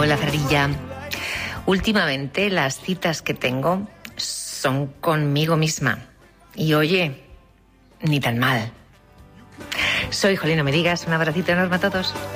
Paola Cerilla. Últimamente las citas que tengo son conmigo misma. Y oye, ni tan mal. Soy Jolín, no me digas. Un abracito enorme a todos.